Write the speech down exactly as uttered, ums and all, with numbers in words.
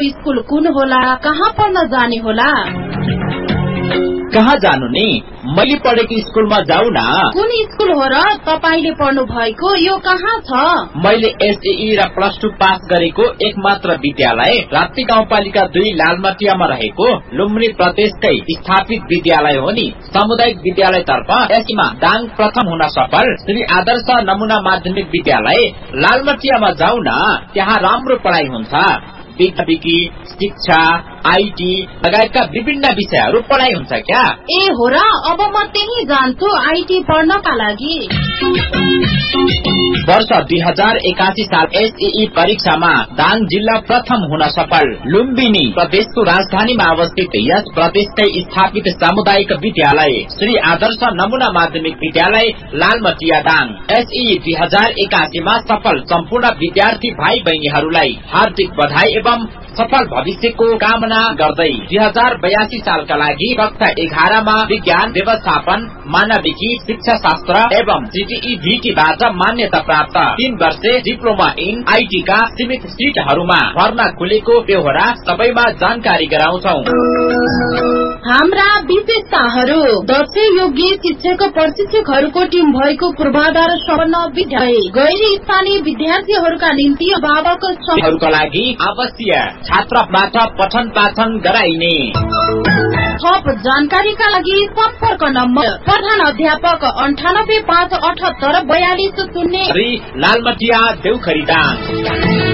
School कुन होला, कहाँ पढ्न जाने होला? कहाँ जानु नि? मैले पढेको स्कुलमा जाऊ न। कुन स्कुल हो र तपाईले पढ्नु भएको? यो कहाँ छ? मैले एसएई र प्लस टू पास गरेको एकमात्र विद्यालय राप्ती गाउँपालिका दुई लालमटियामा रहेको लुम्बिनी प्रदेशकै स्थापित विद्यालय हो नि। सामुदायिक विद्यालय तर्फ एसीमा दाङ प्रथम हुन सफल श्री आदर्श नमुना माध्यमिक विद्यालय लालमटियामा जाऊ न। त्यहाँ राम्रो पढाइ हुन्छ। विकी, शिक्षा, आईटी लगायतका विभिन्न विषयहरू पढाइ हुन्छ क्या। ए हो र, अब म त्यही जान्छु आईटी पढ्नका लागि। वर्ष दुई हजार एकासी साल एसएई परीक्षामा दाङ जिल्ला प्रथम हुन सफल। लुम्बिनी प्रदेशको राजधानीमा अवस्थित यस प्रदेशकै स्थापित सामुदायिक विद्यालय श्री आदर्श नमुना माध्यमिक विद्यालय लालमटिया दाङ एसएई दुई हजार एकासीमा सफल सम्पूर्ण विद्यार्थी भाइ बहिनीहरूलाई हार्दिक बधाई एवं सफल भविष्यको कामना गर्दै दुई हजार बयासी सालका लागि कक्षा एघारमा विज्ञान, व्यवस्थापन, मानविकी, शिक्षा शास्त्र एवं जीटीई भीटीबाट मान्यता प्राप्त तीन वर्षे डिप्लोमा इन आईटी का सीमित सीटहरूमा भर्ना खुलेको बेहोरा सबैमा जानकारी गराउँछौ। हाम्रा विशेषताहरू: दक्ष योग्य शिक्षक प्रशिक्षकहरूको टिम भएको पूर्वाधार सम्पन्न विद्यालय, गैर स्थानीय विद्यार्थीहरूका निम्ति अभिभावकहरूका लागि आवश्यक छात्रबाट पठन पाठन गराइने। थप जानकारीका लागि सम्पर्क नम्बर प्रधान अध्यापक अन्ठानब्बे पाँच अठहत्तर बयालिस शून्य लालमटिया देउखरी दाङ।